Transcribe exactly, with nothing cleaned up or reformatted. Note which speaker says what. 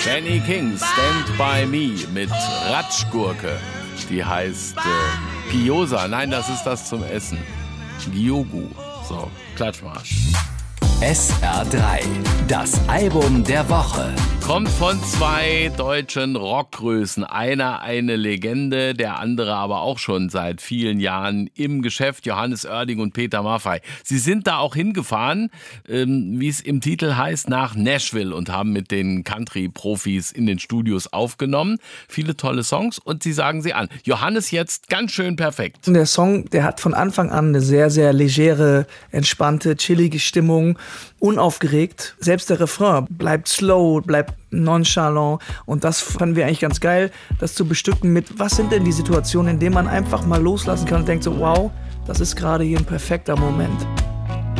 Speaker 1: Benny King, Stand By Me mit Ratschgurke. Die heißt äh, Gyoza. Nein, das ist das zum Essen. Gyogu. So, Klatschmarsch.
Speaker 2: S R drei, das Album der Woche.
Speaker 1: Kommt von zwei deutschen Rockgrößen. Einer eine Legende, der andere aber auch schon seit vielen Jahren im Geschäft. Johannes Oerding und Peter Maffay. Sie sind da auch hingefahren, ähm, wie es im Titel heißt, nach Nashville und haben mit den Country-Profis in den Studios aufgenommen. Viele tolle Songs und sie sagen sie an. Johannes jetzt ganz schön perfekt.
Speaker 3: Der Song, der hat von Anfang an eine sehr, sehr legere, entspannte, chillige Stimmung. Unaufgeregt. Selbst der Refrain bleibt slow, bleibt nonchalant. Und das fanden wir eigentlich ganz geil, das zu bestücken mit, was sind denn die Situationen, in denen man einfach mal loslassen kann und denkt so, wow, das ist gerade hier ein perfekter Moment.